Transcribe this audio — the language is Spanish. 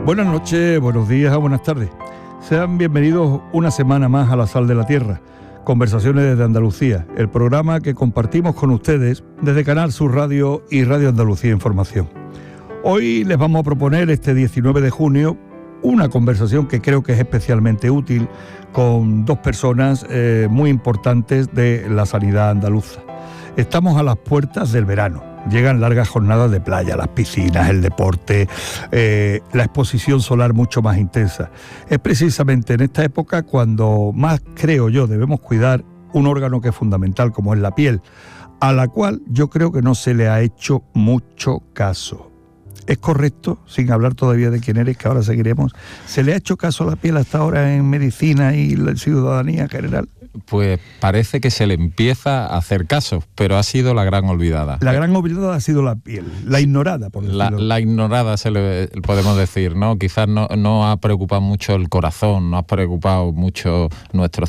Buenas noches, buenos días, buenas tardes. Sean bienvenidos una semana más a La Sal de la Tierra, Conversaciones desde Andalucía, el programa que compartimos con ustedes desde Canal Sur Radio y Radio Andalucía Información. Hoy les vamos a proponer este 19 de junio una conversación que creo que es especialmente útil con dos personas muy importantes de la sanidad andaluza. Estamos a las puertas del verano. Llegan largas jornadas de playa, las piscinas, el deporte, la exposición solar mucho más intensa. Es precisamente en esta época cuando más, creo yo, debemos cuidar un órgano que es fundamental, como es la piel, a la cual yo creo que no se le ha hecho mucho caso. ¿Es correcto, sin hablar todavía de quién eres, que ahora seguiremos? ¿Se le ha hecho caso a la piel hasta ahora en medicina y la ciudadanía en general? Pues parece que se le empieza a hacer caso, pero ha sido la gran olvidada. La gran olvidada ha sido la piel, la ignorada, por decirlo. La ignorada, podemos decir, ¿no? Quizás no ha preocupado mucho el corazón, no ha preocupado mucho nuestro